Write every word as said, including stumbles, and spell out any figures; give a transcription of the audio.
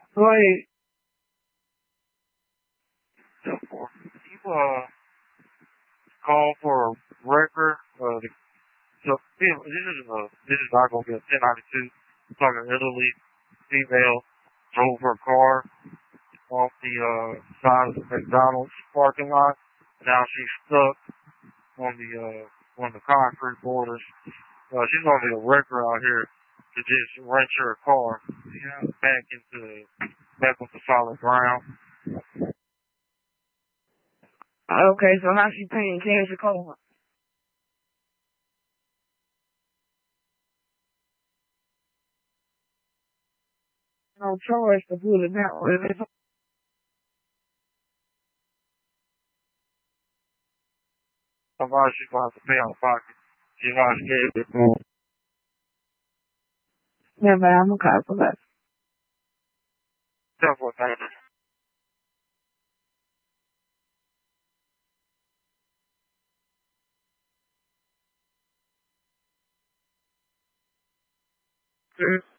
Like, You uh call for a record. Uh, the, so this is uh this is not gonna be a ten ninety-two. I'm talking elderly female drove her car off the uh side of the McDonald's parking lot. Now she's stuck on the uh on the concrete borders. Uh, she's gonna be a wrecker out here to just wrench her car, you know, back into back onto solid ground. okay, so now she's paying cash or card. No choice to put it that way. Otherwise she's gonna have to pay out of pocket. She's not scared of it. Yeah, but I'm okay for that. That's what that is.